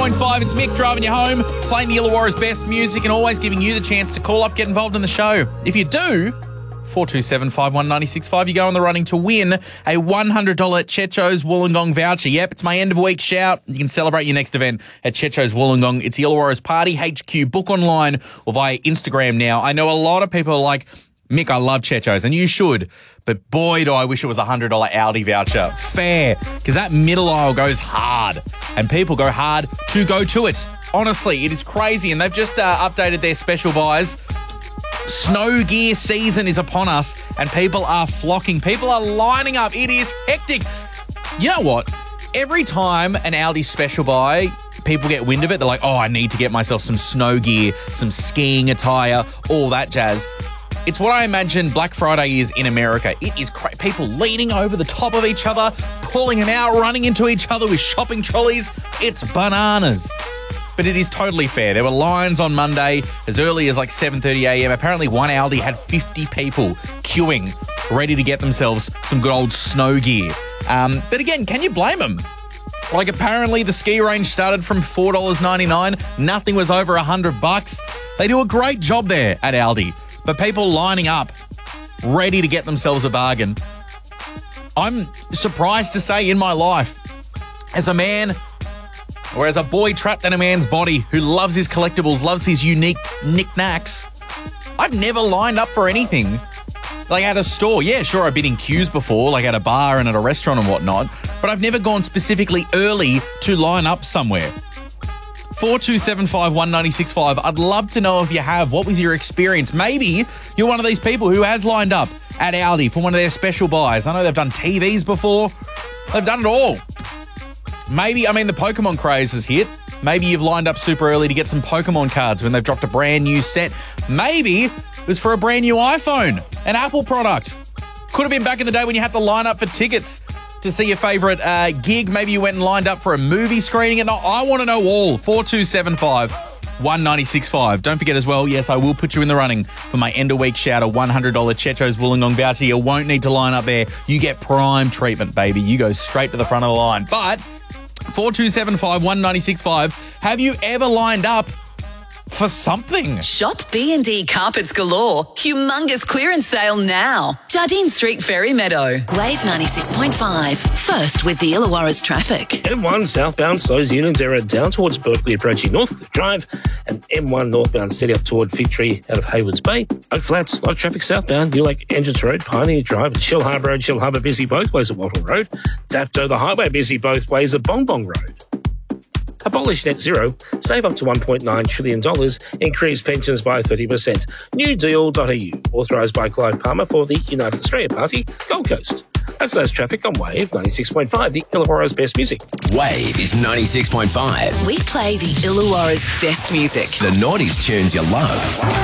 96.5, it's Mick driving you home, playing the Illawarra's best music and always giving you the chance to call up, get involved in the show. If you do, 427 51965, you go on the running to win a $100 Checho's Wollongong voucher. Yep, it's my end of week shout. You can celebrate your next event at Checho's Wollongong. It's the Illawarra's Party HQ. Book online or via Instagram now. I know a lot of people are like, Mick, I love Checho's, and you should, but boy, do I wish it was a $100 Aldi voucher. Fair, because that middle aisle goes hard, and people go hard to go to it. Honestly, it is crazy, and they've just updated their special buys. Snow gear season is upon us, and people are flocking. People are lining up. It is hectic. You know what? Every time an Aldi special buy, people get wind of it. They're like, oh, I need to get myself some snow gear, some skiing attire, all that jazz. It's what I imagine Black Friday is in America. It is people leaning over the top of each other, pulling them out, running into each other with shopping trolleys. It's bananas. But it is totally fair. There were lines on Monday as early as like 7:30 a.m. Apparently one Aldi had 50 people queuing, ready to get themselves some good old snow gear. But again, can you blame them? Like apparently the ski range started from $4.99. Nothing was over $100. They do a great job there at Aldi. But people lining up, ready to get themselves a bargain. I'm surprised to say in my life, as a man or as a boy trapped in a man's body who loves his collectibles, loves his unique knickknacks, I've never lined up for anything. Like at a store, yeah, sure, I've been in queues before, like at a bar and at a restaurant and whatnot, but I've never gone specifically early to line up somewhere. 4275196.5. I'd love to know if you have. What was your experience? Maybe you're one of these people who has lined up at Aldi for one of their special buys. I know they've done TVs before. They've done it all. Maybe, the Pokemon craze has hit. Maybe you've lined up super early to get some Pokemon cards when they've dropped a brand new set. Maybe it was for a brand new iPhone, an Apple product. Could have been back in the day when you had to line up for tickets to see your favourite gig. Maybe you went and lined up for a movie screening. And I want to know all. 4275 1965. Don't forget as well, yes, I will put you in the running for my end of week shout, a $100 Checho's Wollongong voucher. You won't need to line up there. You get prime treatment, baby. You go straight to the front of the line. But 4275 1965. Have you ever lined up for something? Shop B&D Carpets Galore. Humongous clearance sale now. Jardine Street, Ferry Meadow. Wave 96.5. First with the Illawarra's traffic. M1 southbound slows Unanderra down towards Berkeley approaching Northcliffe Drive, and M1 northbound steady up toward Fig Tree out of Haywards Bay. Oak Flats, a lot of traffic southbound. New Lake Engines Road, Pioneer Drive, and Shell Harbour Road. Shell Harbour busy both ways at Wattle Road. Dapto the Highway busy both ways at Bong Bong Road. Abolish net zero, save up to $1.9 trillion, increase pensions by 30%. Newdeal.eu, authorised by Clive Palmer for the United Australia Party, Gold Coast. That's less traffic on Wave 96.5, the Illawarra's best music. Wave is 96.5. We play the Illawarra's best music. The noughties tunes you love.